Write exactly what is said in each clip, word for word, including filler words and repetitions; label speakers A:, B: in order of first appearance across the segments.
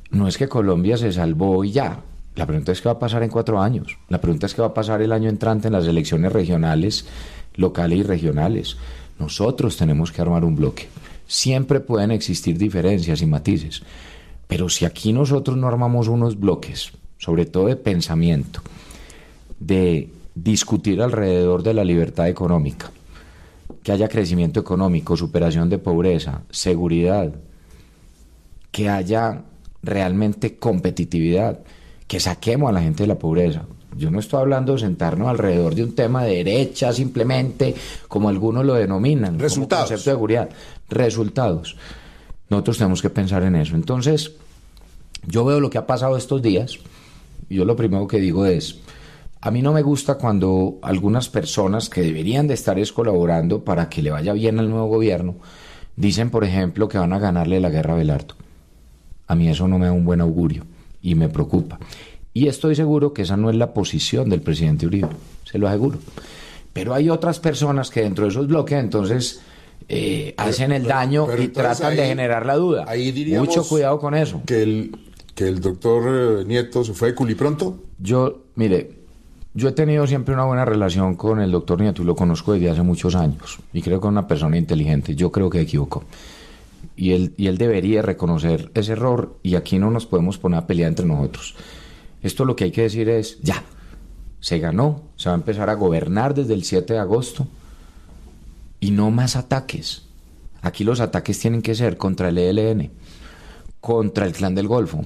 A: no es que Colombia se salvó y ya. La pregunta es qué va a pasar en cuatro años. La pregunta es qué va a pasar el año entrante en las elecciones regionales, locales y regionales. Nosotros tenemos que armar un bloque. Siempre pueden existir diferencias y matices, pero si aquí nosotros no armamos unos bloques, sobre todo de pensamiento, de discutir alrededor de la libertad económica, que haya crecimiento económico, superación de pobreza, seguridad, que haya realmente competitividad, que saquemos a la gente de la pobreza. Yo no estoy hablando de sentarnos alrededor de un tema de derecha simplemente, como algunos lo denominan,
B: resultados.
A: Como concepto de seguridad. Resultados. Nosotros tenemos que pensar en eso. Entonces, yo veo lo que ha pasado estos días, y yo lo primero que digo es, a mí no me gusta cuando algunas personas que deberían de estar es colaborando para que le vaya bien al nuevo gobierno, dicen, por ejemplo, que van a ganarle la guerra a Belardo. A mí eso no me da un buen augurio y me preocupa. Y estoy seguro que esa no es la posición del presidente Uribe, se lo aseguro. Pero hay otras personas que dentro de esos bloques entonces eh, pero, hacen el pero, daño pero y tratan ahí, de generar la duda.
B: Ahí diríamos
A: mucho cuidado con eso.
B: Que el, que el doctor Nieto se fue de culipronto.
A: Yo, mire, yo he tenido siempre una buena relación con el doctor Nieto y lo conozco desde hace muchos años. Y creo que es una persona inteligente. Yo creo que equivocó. Y él, y él debería reconocer ese error y aquí no nos podemos poner a pelear entre nosotros. Esto lo que hay que decir es, ya, se ganó, se va a empezar a gobernar desde el siete de agosto y no más ataques. Aquí los ataques tienen que ser contra el E L N, contra el Clan del Golfo,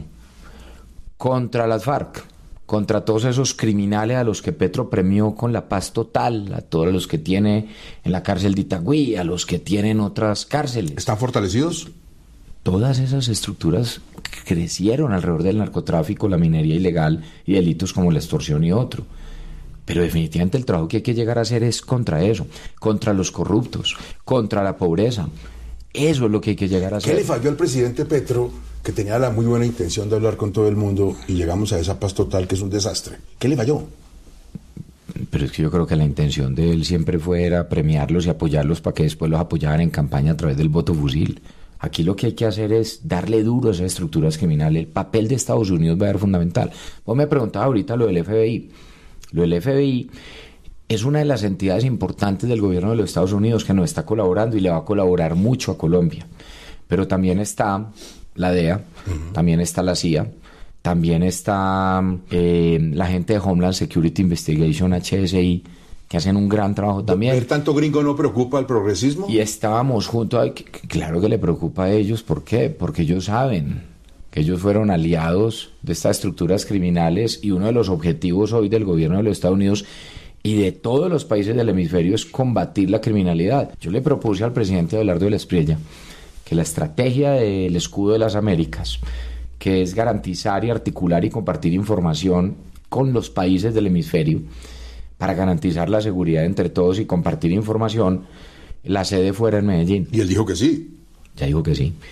A: contra las FARC, contra todos esos criminales a los que Petro premió con la paz total, a todos los que tiene en la cárcel de Itagüí, a los que tienen otras cárceles.
B: ¿Están fortalecidos?
A: Todas esas estructuras crecieron alrededor del narcotráfico, la minería ilegal y delitos como la extorsión y otro. Pero definitivamente el trabajo que hay que llegar a hacer es contra eso, contra los corruptos, contra la pobreza. Eso es lo que hay que llegar a hacer.
B: ¿Qué le falló al presidente Petro, que tenía la muy buena intención de hablar con todo el mundo y llegamos a esa paz total que es un desastre? ¿Qué le falló?
A: Pero es que yo creo que la intención de él siempre fue era premiarlos y apoyarlos para que después los apoyaran en campaña a través del voto fusil. Aquí lo que hay que hacer es darle duro a esas estructuras criminales. El papel de Estados Unidos va a ser fundamental. Vos me preguntabas ahorita lo del F B I. Lo del F B I es una de las entidades importantes del gobierno de los Estados Unidos que nos está colaborando y le va a colaborar mucho a Colombia. Pero también está la D E A, uh-huh. También está la C I A, también está eh, la gente de Homeland Security Investigation, H S I, que hacen un gran trabajo también.
B: ¿Ver tanto gringo no preocupa al progresismo?
A: Y estábamos juntos, claro que le preocupa a ellos, ¿por qué? Porque ellos saben que ellos fueron aliados de estas estructuras criminales y uno de los objetivos hoy del gobierno de los Estados Unidos y de todos los países del hemisferio es combatir la criminalidad. Yo le propuse al presidente Abelardo de la Espriella que la estrategia del escudo de las Américas, que es garantizar y articular y compartir información con los países del hemisferio para garantizar la seguridad entre todos y compartir información, la sede fuera en Medellín.
B: Y él dijo que sí.
A: Ya dijo que sí.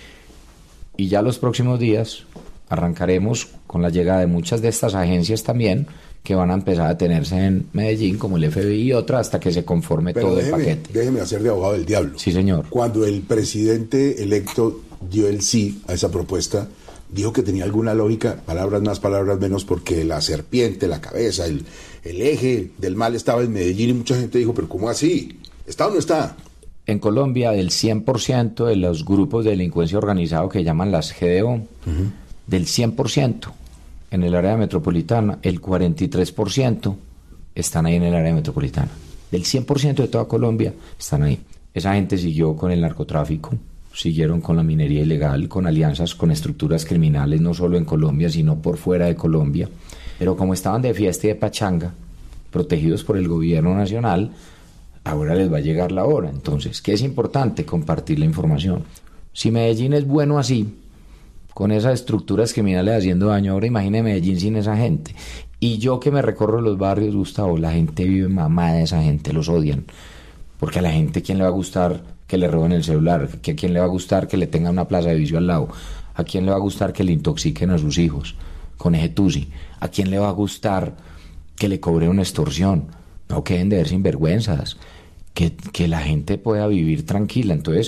A: Y ya los próximos días arrancaremos con la llegada de muchas de estas agencias también que van a empezar a tenerse en Medellín, como el F B I y otra, hasta que se conforme
B: Pero
A: todo
B: déjeme,
A: el paquete.
B: Déjeme hacer de abogado del diablo.
A: Sí, señor.
B: Cuando el presidente electo dio el sí a esa propuesta, dijo que tenía alguna lógica, palabras más, palabras menos, porque la serpiente, la cabeza, el, el eje del mal estaba en Medellín y mucha gente dijo, pero ¿cómo así? ¿Está o no está?
A: En Colombia, del cien por ciento de los grupos de delincuencia organizada que llaman las G D O, uh-huh. Del cien por ciento en el área metropolitana, el cuarenta y tres por ciento están ahí en el área metropolitana. Del cien por ciento de toda Colombia están ahí. Esa gente siguió con el narcotráfico, siguieron con la minería ilegal, con alianzas con estructuras criminales, no solo en Colombia, sino por fuera de Colombia. Pero como estaban de fiesta y de pachanga, protegidos por el gobierno nacional, ahora les va a llegar la hora. Entonces, ¿qué es importante? Compartir la información. Si Medellín es bueno así, con esas estructuras criminales haciendo daño, ahora imagine Medellín sin esa gente. Y yo que me recorro los barrios, Gustavo, la gente vive mamada de esa gente, los odian. Porque a la gente, ¿quién le va a gustar que le roben el celular? ¿A quién le va a gustar que le tengan una plaza de vicio al lado? ¿A quién le va a gustar que le intoxiquen a sus hijos con ese tusi? ¿A quién le va a gustar que le cobre una extorsión? No queden de ver sinvergüenzas. Que, que la gente pueda vivir tranquila. Entonces,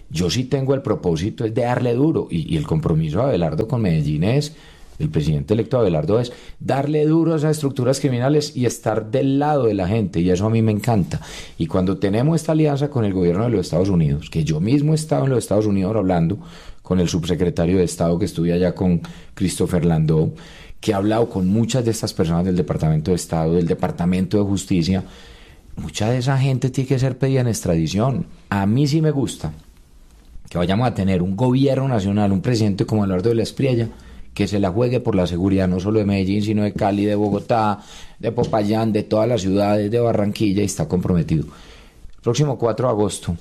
A: Yo sí tengo el propósito es de darle duro, y, y el compromiso de Abelardo con Medellín es, el presidente electo Abelardo es darle duro a esas estructuras criminales y estar del lado de la gente, y eso a mí me encanta. Y cuando tenemos esta alianza con el gobierno de los Estados Unidos, que yo mismo he estado en los Estados Unidos hablando con el subsecretario de Estado que estuve allá con Christopher Landau, que he hablado con muchas de estas personas del Departamento de Estado, del Departamento de Justicia, mucha de esa gente tiene que ser pedida en extradición. A mí sí me gusta que vayamos a tener un gobierno nacional, un presidente como Abelardo de la Espriella, que se la juegue por la seguridad no solo de Medellín, sino de Cali, de Bogotá, de Popayán, de todas las ciudades, de Barranquilla, y está comprometido. El próximo cuatro de agosto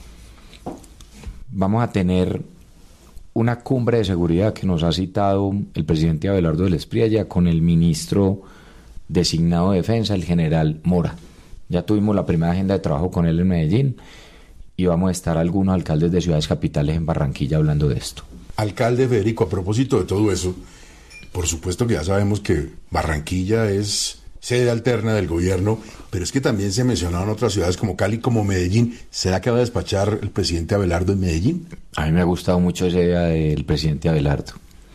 A: vamos a tener una cumbre de seguridad que nos ha citado el presidente Abelardo de la Espriella con el ministro designado de Defensa, el general Mora. Ya tuvimos la primera agenda de trabajo con él en Medellín y vamos a estar algunos alcaldes de ciudades capitales en Barranquilla hablando de esto.
B: Alcalde Federico, a propósito de todo eso, por supuesto que ya sabemos que Barranquilla es sede alterna del gobierno, pero es que también se mencionaron otras ciudades como Cali, como Medellín. ¿Será que va a despachar el presidente Abelardo en Medellín?
A: A mí me ha gustado mucho esa idea del presidente Abelardo.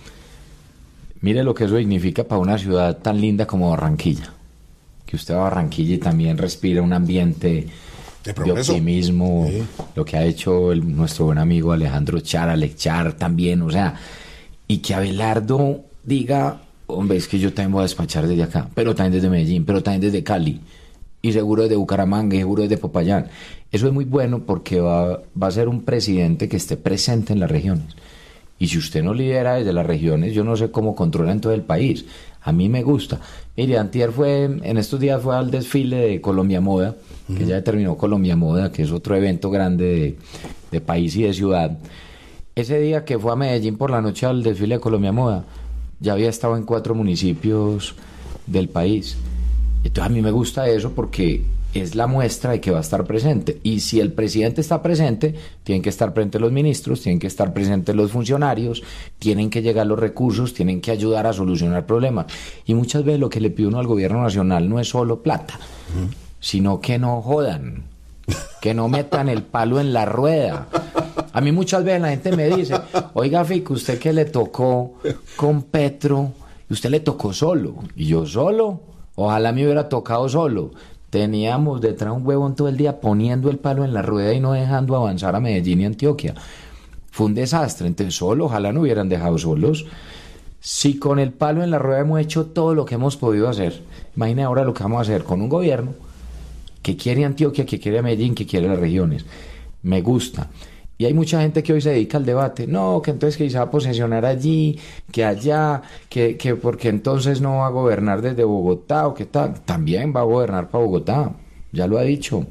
A: Mire lo que eso significa para una ciudad tan linda como Barranquilla. Que usted va a Barranquilla y también respira un ambiente de, de optimismo, sí. Lo que ha hecho el, nuestro buen amigo Alejandro Char, Alex Char también, o sea, y que Abelardo diga, hombre, es que yo también voy a despachar desde acá, pero también desde Medellín, pero también desde Cali, y seguro desde Bucaramanga, y seguro desde Popayán. Eso es muy bueno porque va, va a ser un presidente que esté presente en las regiones. Y si usted no lidera desde las regiones, yo no sé cómo controlan todo el país. A mí me gusta. Mire, antier fue, en estos días fue al desfile de Colombia Moda, uh-huh. que ya terminó Colombia Moda, que es otro evento grande de, de país y de ciudad. Ese día que fue a Medellín por la noche al desfile de Colombia Moda, ya había estado en cuatro municipios del país. Entonces a mí me gusta eso porque es la muestra de que va a estar presente. Y si el presidente está presente, tienen que estar presentes los ministros, tienen que estar presentes los funcionarios, tienen que llegar los recursos, tienen que ayudar a solucionar problemas. Y muchas veces lo que le pide uno al gobierno nacional no es solo plata, uh-huh. sino que no jodan, que no metan el palo en la rueda. A mí muchas veces la gente me dice, oiga, Fico, usted que le tocó con Petro, y usted le tocó solo. Y yo, ¿solo? Ojalá me hubiera tocado solo. Teníamos detrás un huevón todo el día poniendo el palo en la rueda y no dejando avanzar a Medellín y Antioquia. Fue un desastre. Entonces solo, ojalá no hubieran dejado solos. Si con el palo en la rueda hemos hecho todo lo que hemos podido hacer, imagine ahora lo que vamos a hacer con un gobierno que quiere Antioquia, que quiere Medellín, que quiere las regiones. Me gusta. Y hay mucha gente que hoy se dedica al debate. No, que entonces que se va a posesionar allí, que allá, que, que porque entonces no va a gobernar desde Bogotá o que tal. También va a gobernar para Bogotá, ya lo ha dicho.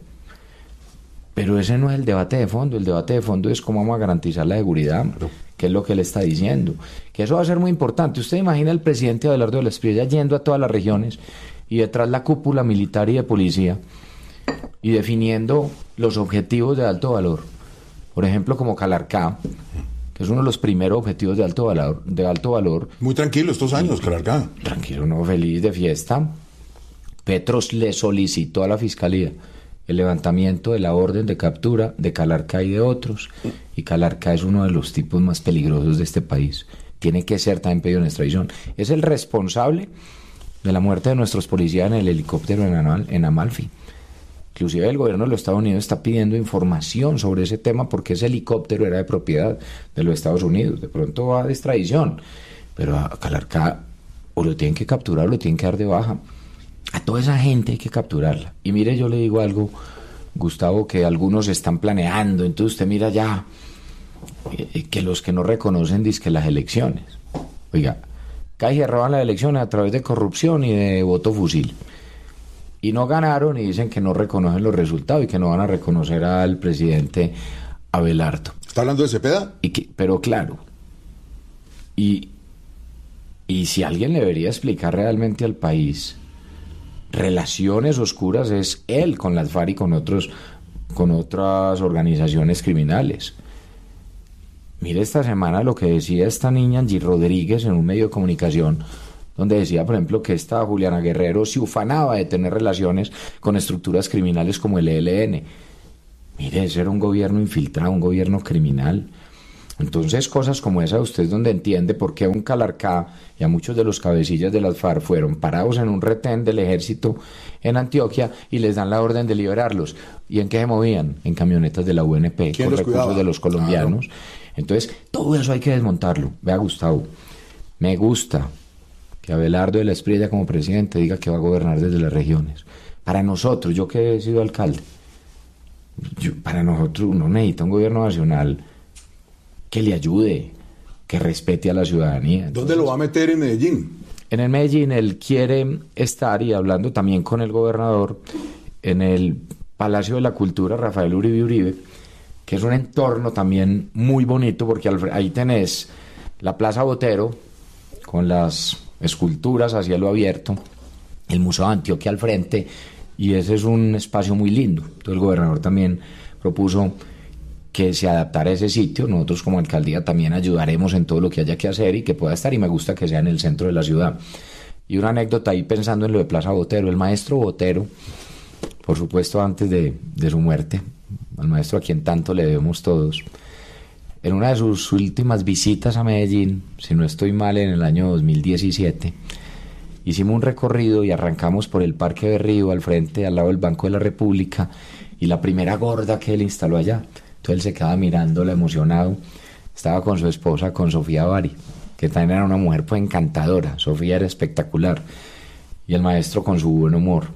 A: Pero ese no es el debate de fondo. El debate de fondo es cómo vamos a garantizar la seguridad, que es lo que él está diciendo. Que eso va a ser muy importante. Usted imagina al presidente Abelardo de la Espriella yendo a todas las regiones y detrás la cúpula militar y de policía y definiendo los objetivos de alto valor. Por ejemplo, como Calarcá, que es uno de los primeros objetivos de alto valor. De alto valor.
B: Muy tranquilo estos años, Calarcá.
A: Tranquilo, no, feliz de fiesta. Petros le solicitó a la Fiscalía el levantamiento de la orden de captura de Calarcá y de otros. Y Calarcá es uno de los tipos más peligrosos de este país. Tiene que ser también pedido en extradición. Es el responsable de la muerte de nuestros policías en el helicóptero en, Amal, en Amalfi. Inclusive el gobierno de los Estados Unidos está pidiendo información sobre ese tema porque ese helicóptero era de propiedad de los Estados Unidos. De pronto va de extradición, pero a Calarcá o lo tienen que capturar o lo tienen que dar de baja. A toda esa gente hay que capturarla. Y mire, yo le digo algo, Gustavo, que algunos están planeando. Entonces usted mira ya eh, que los que no reconocen dizque las elecciones. Oiga, casi roban las elecciones a través de corrupción y de voto fusil. Y no ganaron y dicen que no reconocen los resultados y que no van a reconocer al presidente Abelardo.
B: ¿Está hablando de Cepeda?
A: Y que, pero claro, y, y si alguien le debería explicar realmente al país relaciones oscuras es él con las FARC y con, otros, con otras organizaciones criminales. Mire esta semana lo que decía esta niña Angie Rodríguez en un medio de comunicación, donde decía, por ejemplo, que esta Juliana Guerrero se ufanaba de tener relaciones con estructuras criminales como el E L N. Mire, ese era un gobierno infiltrado, un gobierno criminal. Entonces, cosas como esa, usted es donde entiende por qué a un Calarcá y a muchos de los cabecillas de las FARC fueron parados en un retén del ejército en Antioquia y les dan la orden de liberarlos. ¿Y en qué se movían? En camionetas de la U N P, con recursos cuidaba? de los colombianos. Claro. Entonces, todo eso hay que desmontarlo. Vea, Gustavo, me gusta que Abelardo de la Espriella como presidente diga que va a gobernar desde las regiones. Para nosotros, yo que he sido alcalde, yo, para nosotros uno necesita un gobierno nacional que le ayude, que respete a la ciudadanía.
B: Entonces, ¿dónde lo va a meter en Medellín?
A: En el Medellín él quiere estar, y hablando también con el gobernador, en el Palacio de la Cultura Rafael Uribe Uribe, que es un entorno también muy bonito, porque ahí tenés la Plaza Botero, con las esculturas a cielo abierto, el Museo de Antioquia al frente, y ese es un espacio muy lindo. Entonces el gobernador también propuso que se adaptara a ese sitio. Nosotros como alcaldía también ayudaremos en todo lo que haya que hacer y que pueda estar, y me gusta que sea en el centro de la ciudad. Y una anécdota ahí pensando en lo de Plaza Botero, el maestro Botero, por supuesto antes de, de su muerte, al maestro a quien tanto le debemos todos, en una de sus últimas visitas a Medellín, si no estoy mal, en el año dos mil diecisiete, hicimos un recorrido y arrancamos por el Parque Berrío, al frente, al lado del Banco de la República, y la primera gorda que él instaló allá. Entonces él se quedaba mirándola emocionado. Estaba con su esposa, con Sofía Bari, que también era una mujer pues encantadora. Sofía era espectacular. Y el maestro con su buen humor.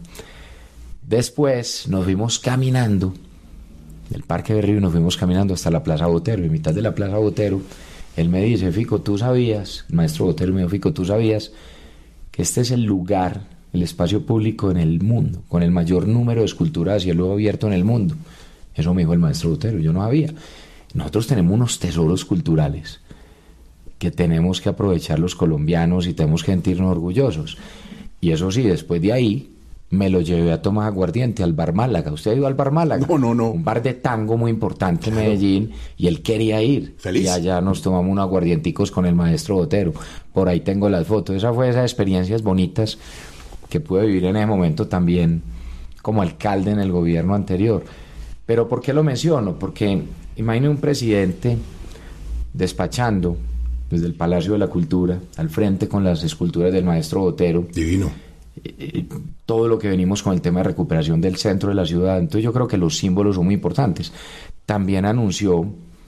A: Después nos fuimos caminando del Parque Berrío y nos fuimos caminando hasta la Plaza Botero. Y en mitad de la Plaza Botero, él me dice: Fico, ¿tú sabías? El maestro Botero me dijo: Fico, ¿tú sabías que este es el lugar, el espacio público en el mundo, con el mayor número de esculturas a cielo abierto en el mundo? Eso me dijo el maestro Botero, yo no sabía. Nosotros tenemos unos tesoros culturales que tenemos que aprovechar los colombianos y tenemos que sentirnos orgullosos. Y eso sí, después de ahí me lo llevé a tomar aguardiente al Bar Málaga. ¿Usted ha ido al Bar Málaga?
B: No, no, no.
A: Un bar de tango muy importante, claro, en Medellín, y él quería ir.
B: Feliz.
A: Y allá nos tomamos unos aguardienticos con el maestro Botero. Por ahí tengo las fotos. Esa fue esas experiencias bonitas que pude vivir en ese momento también como alcalde en el gobierno anterior. Pero ¿por qué lo menciono? Porque imagine un presidente despachando desde el Palacio de la Cultura, al frente con las esculturas del maestro Botero.
B: Divino.
A: Eh, todo lo que venimos con el tema de recuperación del centro de la ciudad. Entonces yo creo que los símbolos son muy importantes. También anunció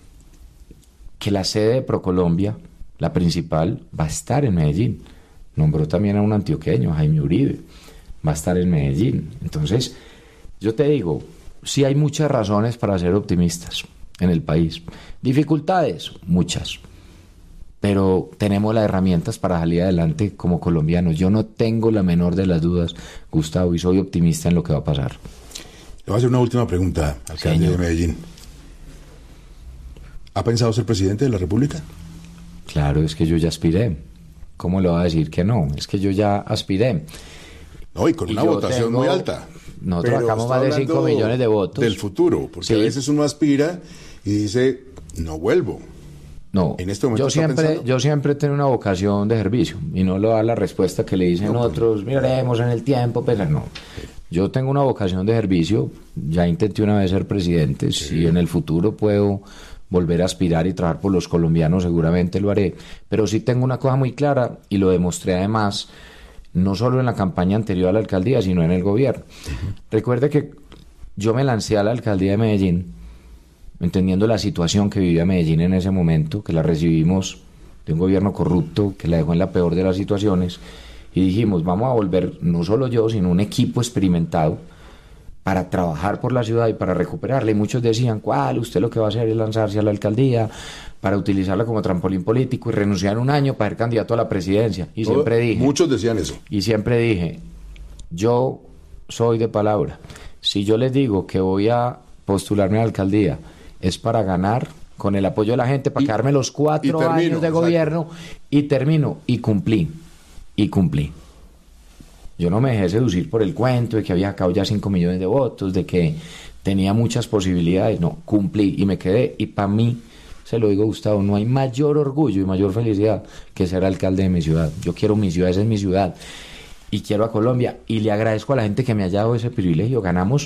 A: que la sede de Procolombia, la principal, va a estar en Medellín. Nombró también a un antioqueño, Jaime Uribe, va a estar en Medellín. Entonces, yo te digo, sí hay muchas razones para ser optimistas en el país. Dificultades, muchas. Pero tenemos las herramientas para salir adelante como colombianos. Yo no tengo la menor de las dudas, Gustavo, y soy optimista en lo que va a pasar.
B: Le voy a hacer una última pregunta, alcalde Señor. de Medellín. ¿Ha pensado ser presidente de la República?
A: Claro, es que yo ya aspiré. ¿Cómo le va a decir que no? Es que yo ya aspiré.
B: No, y con y una votación tengo... muy alta.
A: Nosotros Pero sacamos más de cinco millones de votos.
B: Del futuro, porque sí. A veces uno aspira y dice, no vuelvo.
A: No, en este momento yo siempre, yo siempre tengo una vocación de servicio y no lo da la respuesta que le dicen no, otros, miraremos en el tiempo, pero no. Yo tengo una vocación de servicio, ya intenté una vez ser presidente, sí. Si en el futuro puedo volver a aspirar y trabajar por los colombianos, seguramente lo haré, pero sí tengo una cosa muy clara y lo demostré además, no solo en la campaña anterior a la alcaldía, sino en el gobierno. Uh-huh. Recuerde que yo me lancé a la alcaldía de Medellín entendiendo la situación que vivía Medellín en ese momento, que la recibimos de un gobierno corrupto que la dejó en la peor de las situaciones, y dijimos, vamos a volver, no solo yo, sino un equipo experimentado para trabajar por la ciudad y para recuperarla. Y muchos decían, ¿cuál? Usted lo que va a hacer es lanzarse a la alcaldía para utilizarla como trampolín político y renunciar un año para ser candidato a la presidencia. Y Todo, siempre dije...
B: Muchos decían eso.
A: Y siempre dije, yo soy de palabra. Si yo les digo que voy a postularme a la alcaldía, es para ganar con el apoyo de la gente, para y, quedarme los cuatro termino, años de exacto. gobierno, y termino, y cumplí, y cumplí. Yo no me dejé seducir por el cuento de que había sacado ya cinco millones de votos, de que tenía muchas posibilidades. No, cumplí y me quedé, y para mí, se lo digo, Gustavo, no hay mayor orgullo y mayor felicidad que ser alcalde de mi ciudad. Yo quiero mi ciudad, esa es mi ciudad, y quiero a Colombia, y le agradezco a la gente que me haya dado ese privilegio. Ganamos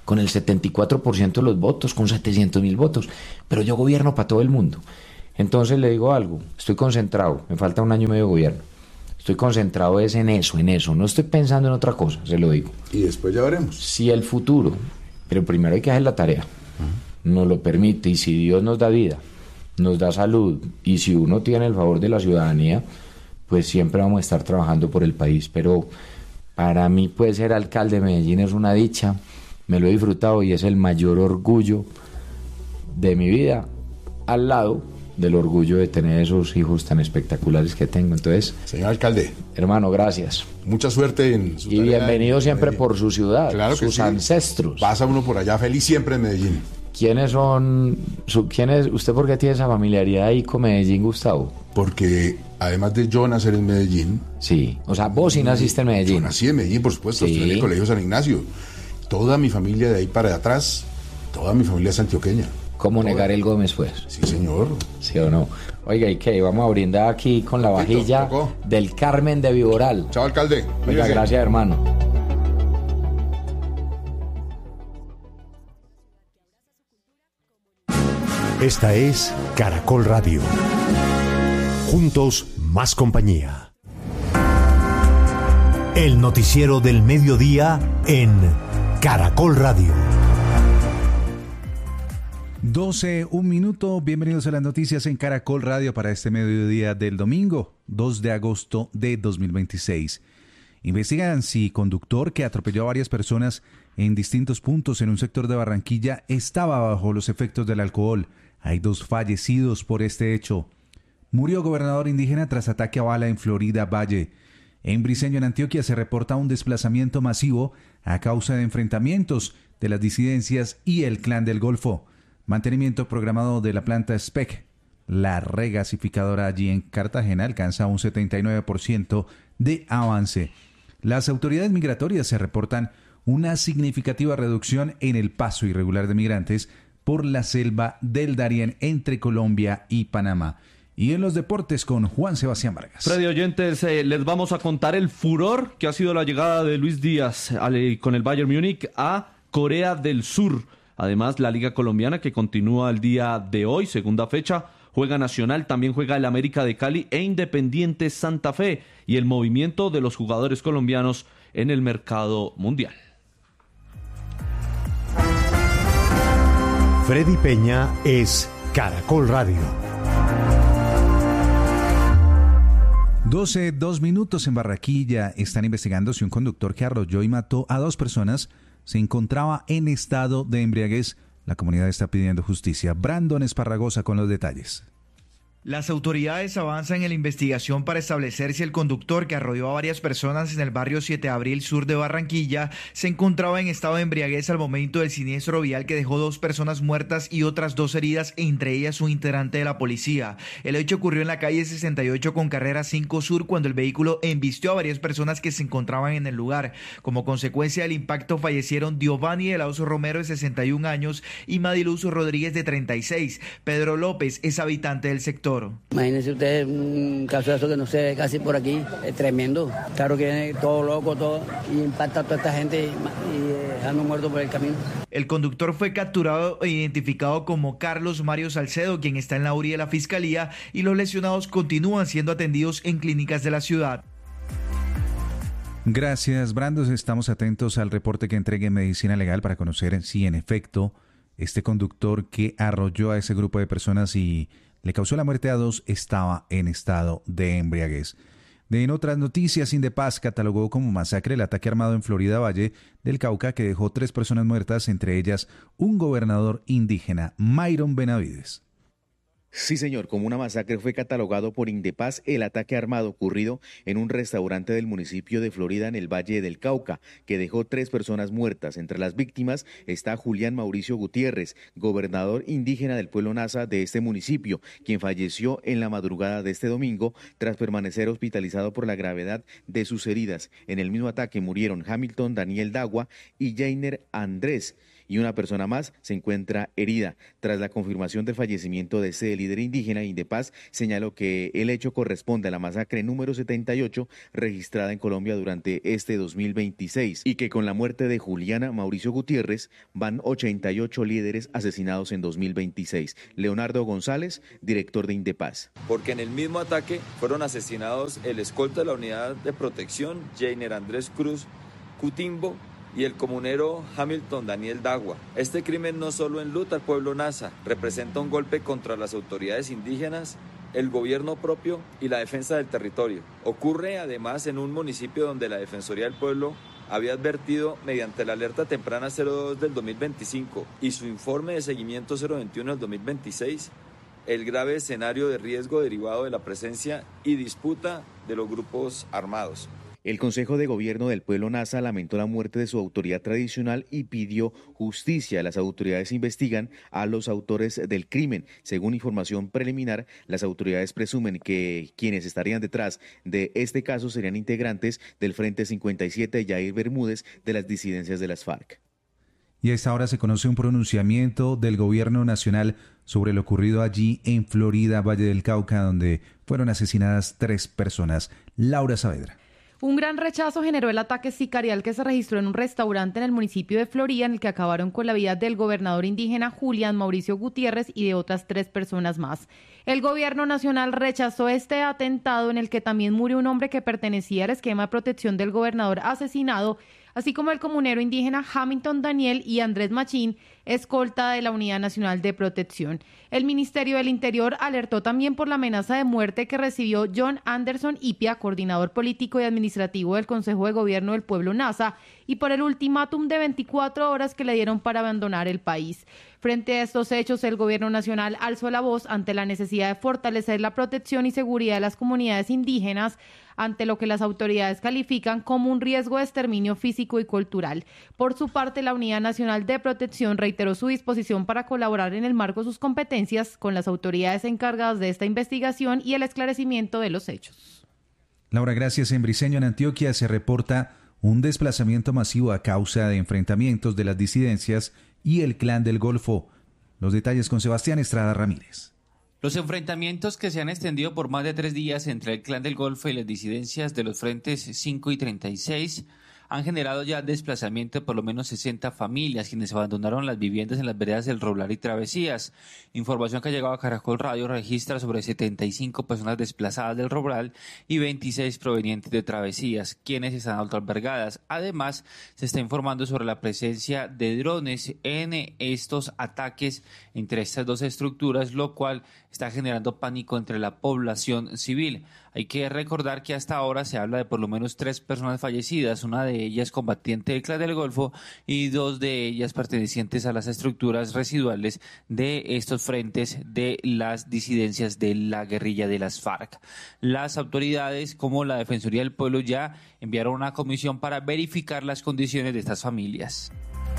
A: con el setenta y cuatro por ciento de los votos, con setecientos mil votos, pero yo gobierno para todo el mundo. Entonces le digo algo, estoy concentrado, me falta un año y medio de gobierno, estoy concentrado es en eso, en eso, no estoy pensando en otra cosa, se lo digo.
B: Y después ya veremos.
A: Si el futuro, pero primero hay que hacer la tarea, uh-huh. nos lo permite, y si Dios nos da vida, nos da salud, y si uno tiene el favor de la ciudadanía, pues siempre vamos a estar trabajando por el país. Pero para mí, pues, ser alcalde de Medellín es una dicha, me lo he disfrutado y es el mayor orgullo de mi vida, al lado del orgullo de tener esos hijos tan espectaculares que tengo. Entonces,
B: señor alcalde,
A: hermano, gracias.
B: Mucha suerte en su
A: y
B: tarea.
A: Bienvenido siempre
B: Medellín.
A: Por su ciudad,
B: claro que
A: sus
B: sí.
A: ancestros.
B: Pasa uno por allá feliz siempre en Medellín.
A: ¿Quiénes son, su, quiénes, usted por qué tiene esa familiaridad ahí con Medellín, Gustavo?
B: Porque además de yo nacer en Medellín...
A: Sí, o sea, vos sí naciste en Medellín.
B: Yo nací en Medellín, por supuesto,
A: sí.
B: estudié en el Colegio San Ignacio. Toda mi familia de ahí para atrás, toda mi familia es antioqueña.
A: ¿Cómo
B: toda.
A: negar el Gómez, pues?
B: Sí, señor.
A: ¿Sí o no? Oiga, ¿y qué? Vamos a brindar aquí con la vajilla
B: Tocó.
A: del Carmen de Viboral.
B: Chao, alcalde.
A: Oiga, gracias, hermano.
C: Esta es Caracol Radio. Juntos, más compañía. El noticiero del mediodía en Caracol Radio.
D: doce, un minuto. Bienvenidos a las noticias en Caracol Radio para este mediodía del domingo, dos de agosto de dos mil veintiséis. Investigan si conductor que atropelló a varias personas en distintos puntos en un sector de Barranquilla estaba bajo los efectos del alcohol. Hay dos fallecidos por este hecho. Murió gobernador indígena tras ataque a bala en Florida Valle. En Briceño, en Antioquia, se reporta un desplazamiento masivo a causa de enfrentamientos de las disidencias y el Clan del Golfo. Mantenimiento programado de la planta S P E C. La regasificadora allí en Cartagena alcanza un setenta y nueve por ciento de avance. Las autoridades migratorias se reportan una significativa reducción en el paso irregular de migrantes por la selva del Darién entre Colombia y Panamá. Y en los deportes con Juan Sebastián Vargas.
E: Freddy, oyentes, eh, les vamos a contar el furor que ha sido la llegada de Luis Díaz al, con el Bayern Múnich a Corea del Sur. Además, la Liga Colombiana, que continúa el día de hoy, segunda fecha, juega Nacional, también juega el América de Cali e Independiente Santa Fe, y el movimiento de los jugadores colombianos en el mercado mundial.
C: Freddy Peña es Caracol Radio.
D: doce, dos minutos. En Barranquilla están investigando si un conductor que arrolló y mató a dos personas se encontraba en estado de embriaguez. La comunidad está pidiendo justicia. Brandon Esparragosa con los detalles.
F: Las autoridades avanzan en la investigación para establecer si el conductor que arrolló a varias personas en el barrio siete de abril sur de Barranquilla se encontraba en estado de embriaguez al momento del siniestro vial que dejó dos personas muertas y otras dos heridas, entre ellas un integrante de la policía. El hecho ocurrió en la calle sesenta y ocho con carrera cinco sur cuando el vehículo embistió a varias personas que se encontraban en el lugar. Como consecuencia del impacto fallecieron Giovanni de la Oso Romero de sesenta y un años y Madiluz Rodríguez de treinta y seis. Pedro López es habitante del sector.
G: Imagínense ustedes un caso de eso que no se ve casi por aquí, es tremendo. Claro que viene todo loco, todo, y impacta a toda esta gente y, y dejando muertos por el camino.
F: El conductor fue capturado e identificado como Carlos Mario Salcedo, quien está en la U R I de la Fiscalía, y los lesionados continúan siendo atendidos en clínicas de la ciudad.
D: Gracias, Brandos. Estamos atentos al reporte que entregue Medicina Legal para conocer si en efecto este conductor que arrolló a ese grupo de personas y le causó la muerte a dos estaba en estado de embriaguez. De en otras noticias, Indepaz catalogó como masacre el ataque armado en Florida Valle del Cauca que dejó tres personas muertas, entre ellas un gobernador indígena, Myron Benavides.
H: Sí, señor, como una masacre fue catalogado por Indepaz el ataque armado ocurrido en un restaurante del municipio de Florida en el Valle del Cauca, que dejó tres personas muertas. Entre las víctimas está Julián Mauricio Gutiérrez, gobernador indígena del pueblo Nasa de este municipio, quien falleció en la madrugada de este domingo tras permanecer hospitalizado por la gravedad de sus heridas. En el mismo ataque murieron Hamilton Daniel Dagua y Jainer Andrés. y una persona más se encuentra herida. Tras la confirmación del fallecimiento de ese líder indígena, Indepaz señaló que el hecho corresponde a la masacre número setenta y ocho registrada en Colombia durante este dos mil veintiséis y que con la muerte de Juliana Mauricio Gutiérrez van ochenta y ocho líderes asesinados en dos mil veintiséis. Leonardo González, director de Indepaz.
I: Porque en el mismo ataque fueron asesinados el escolta de la unidad de protección, Jainer Andrés Cruz Cutimbo, y el comunero Hamilton Daniel Dagua. Este crimen no solo enluta al pueblo Nasa, representa un golpe contra las autoridades indígenas, el gobierno propio y la defensa del territorio. Ocurre además en un municipio donde la Defensoría del Pueblo había advertido mediante la alerta temprana cero dos del dos mil veinticinco y su informe de seguimiento cero veintiuno del dos mil veintiséis el grave escenario de riesgo derivado de la presencia y disputa de los grupos armados.
H: El Consejo de Gobierno del Pueblo Nasa lamentó la muerte de su autoridad tradicional y pidió justicia. Las autoridades investigan a los autores del crimen. Según información preliminar, las autoridades presumen que quienes estarían detrás de este caso serían integrantes del Frente cincuenta y siete de Yair Bermúdez de las disidencias de las FARC.
D: Y a esta hora se conoce un pronunciamiento del Gobierno Nacional sobre lo ocurrido allí en Florida, Valle del Cauca, donde fueron asesinadas tres personas. Laura Saavedra.
J: Un gran rechazo generó el ataque sicarial que se registró en un restaurante en el municipio de Florida, en el que acabaron con la vida del gobernador indígena Julián Mauricio Gutiérrez y de otras tres personas más. El gobierno nacional rechazó este atentado, en el que también murió un hombre que pertenecía al esquema de protección del gobernador asesinado, así como el comunero indígena Hamilton Daniel y Andrés Machín, escolta de la Unidad Nacional de Protección. El Ministerio del Interior alertó también por la amenaza de muerte que recibió John Anderson Ipia, coordinador político y administrativo del Consejo de Gobierno del Pueblo Nasa, y por el ultimátum de veinticuatro horas que le dieron para abandonar el país. Frente a estos hechos, el Gobierno Nacional alzó la voz ante la necesidad de fortalecer la protección y seguridad de las comunidades indígenas, ante lo que las autoridades califican como un riesgo de exterminio físico y cultural. Por su parte, la Unidad Nacional de Protección reiteró su disposición para colaborar en el marco de sus competencias con las autoridades encargadas de esta investigación y el esclarecimiento de los hechos.
D: Laura, gracias. En Briceño, en Antioquia, se reporta un desplazamiento masivo a causa de enfrentamientos de las disidencias y el Clan del Golfo. Los detalles con Sebastián Estrada Ramírez.
K: Los enfrentamientos que se han extendido por más de tres días entre el Clan del Golfo y las disidencias de los frentes cinco y treinta y seis han generado ya desplazamiento de por lo menos sesenta familias, quienes abandonaron las viviendas en las veredas del Roblar y Travesías. Información que ha llegado a Caracol Radio registra sobre setenta y cinco personas desplazadas del Roblar y veintiséis provenientes de Travesías, quienes están autoalbergadas. Además, se está informando sobre la presencia de drones en estos ataques entre estas dos estructuras, lo cual está generando pánico entre la población civil. Hay que recordar que hasta ahora se habla de por lo menos tres personas fallecidas, una de ellas combatiente del Clan del Golfo y dos de ellas pertenecientes a las estructuras residuales de estos frentes de las disidencias de la guerrilla de las FARC. Las autoridades, como la Defensoría del Pueblo, ya enviaron una comisión para verificar las condiciones de estas familias.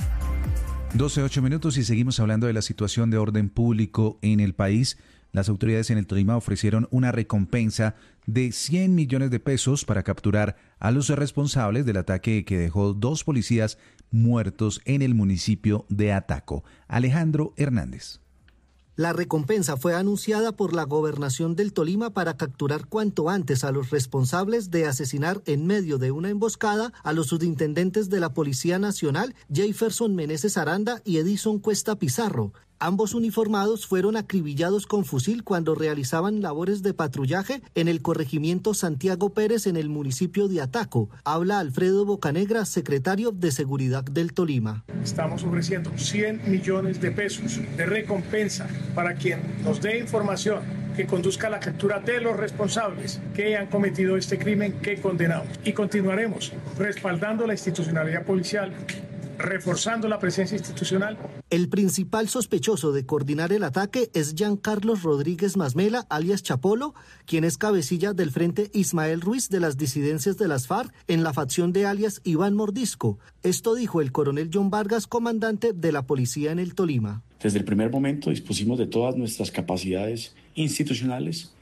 D: doce, ocho minutos y seguimos hablando de la situación de orden público en el país. Las autoridades en el Tolima ofrecieron una recompensa de cien millones de pesos para capturar a los responsables del ataque que dejó dos policías muertos en el municipio de Ataco. Alejandro Hernández.
L: La recompensa fue anunciada por la Gobernación del Tolima para capturar cuanto antes a los responsables de asesinar en medio de una emboscada a los subintendentes de la Policía Nacional, Jefferson Meneses Aranda y Edison Cuesta Pizarro. Ambos uniformados fueron acribillados con fusil cuando realizaban labores de patrullaje en el corregimiento Santiago Pérez en el municipio de Ataco. Habla Alfredo Bocanegra, secretario de Seguridad del Tolima.
M: Estamos ofreciendo cien millones de pesos de recompensa para quien nos dé información que conduzca a la captura de los responsables que han cometido este crimen que condenamos. Y continuaremos respaldando la institucionalidad policial, reforzando la presencia institucional.
L: El principal sospechoso de coordinar el ataque es Giancarlos Rodríguez Masmela, alias Chapolo, quien es cabecilla del Frente Ismael Ruiz de las disidencias de las FARC en la facción de alias Iván Mordisco. Esto dijo el coronel John Vargas, comandante de la policía en el Tolima.
N: Desde el primer momento dispusimos de todas nuestras capacidades institucionales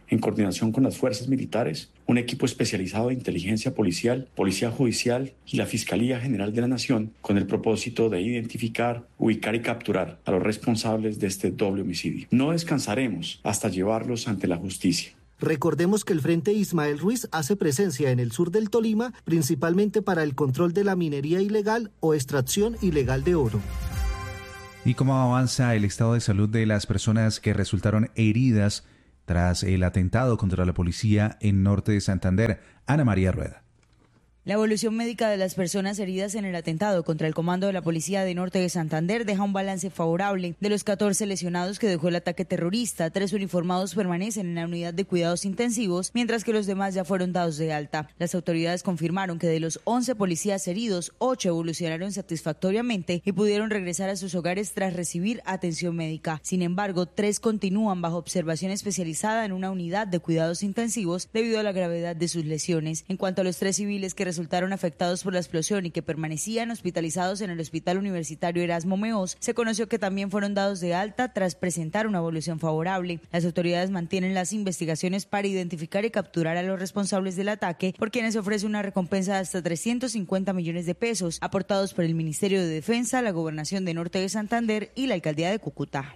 N: en coordinación con las fuerzas militares, un equipo especializado de inteligencia policial, policía judicial y la Fiscalía General de la Nación, con el propósito de identificar, ubicar y capturar a los responsables de este doble homicidio. No descansaremos hasta llevarlos ante la justicia.
L: Recordemos que el Frente Ismael Ruiz hace presencia en el sur del Tolima, principalmente para el control de la minería ilegal o extracción ilegal de oro.
D: ¿Y cómo avanza el estado de salud de las personas que resultaron heridas tras el atentado contra la policía en Norte de Santander? Ana María Rueda.
O: La evolución médica de las personas heridas en el atentado contra el comando de la Policía de Norte de Santander deja un balance favorable. De los catorce lesionados que dejó el ataque terrorista, tres uniformados permanecen en la unidad de cuidados intensivos, mientras que los demás ya fueron dados de alta. Las autoridades confirmaron que de los once policías heridos, ocho evolucionaron satisfactoriamente y pudieron regresar a sus hogares tras recibir atención médica. Sin embargo, tres continúan bajo observación especializada en una unidad de cuidados intensivos debido a la gravedad de sus lesiones. En cuanto a los tres civiles que resultaron afectados por la explosión y que permanecían hospitalizados en el Hospital Universitario Erasmo Meós, se conoció que también fueron dados de alta tras presentar una evolución favorable. Las autoridades mantienen las investigaciones para identificar y capturar a los responsables del ataque, por quienes se ofrece una recompensa de hasta trescientos cincuenta millones de pesos, aportados por el Ministerio de Defensa, la Gobernación de Norte de Santander y la Alcaldía de Cúcuta.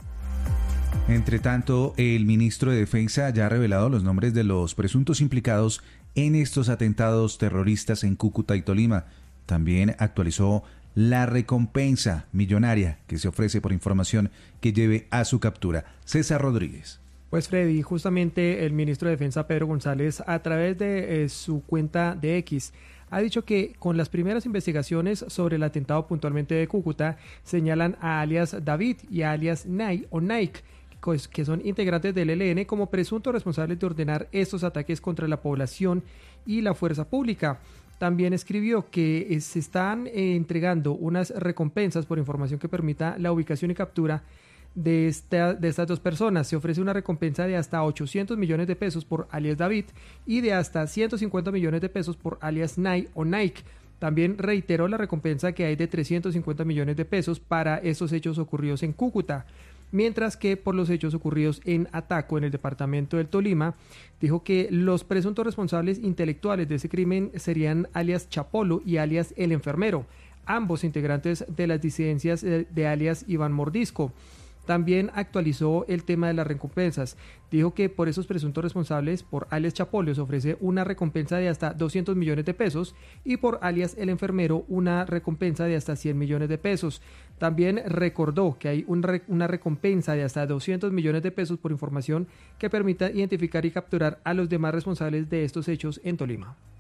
D: Entre tanto, el ministro de Defensa ya ha revelado los nombres de los presuntos implicados en estos atentados terroristas en Cúcuta y Tolima. También actualizó la recompensa millonaria que se ofrece por información que lleve a su captura. César Rodríguez.
P: Pues Freddy, justamente el ministro de Defensa Pedro González, a través de eh, su cuenta de X, ha dicho que con las primeras investigaciones sobre el atentado puntualmente de Cúcuta, señalan a alias David y a alias Nike o Nike, que son integrantes del E L N, como presuntos responsables de ordenar estos ataques contra la población y la fuerza pública. También escribió que se están eh, entregando unas recompensas por información que permita la ubicación y captura de, esta, de estas dos personas. Se ofrece una recompensa de hasta ochocientos millones de pesos por alias David y de hasta ciento cincuenta millones de pesos por alias Nike o Nike. También reiteró la recompensa que hay de trescientos cincuenta millones de pesos para estos hechos ocurridos en Cúcuta. Mientras que por los hechos ocurridos en Ataco, en el departamento del Tolima, dijo que los presuntos responsables intelectuales de ese crimen serían alias Chapolo y alias El Enfermero, ambos integrantes de las disidencias de alias Iván Mordisco. También actualizó el tema de las recompensas. Dijo que por esos presuntos responsables, por alias Chapolo, se ofrece una recompensa de hasta doscientos millones de pesos y por alias El Enfermero una recompensa de hasta cien millones de pesos. También recordó que hay un re- una recompensa de hasta doscientos millones de pesos por información que permita identificar y capturar a los demás responsables de estos hechos en Tolima.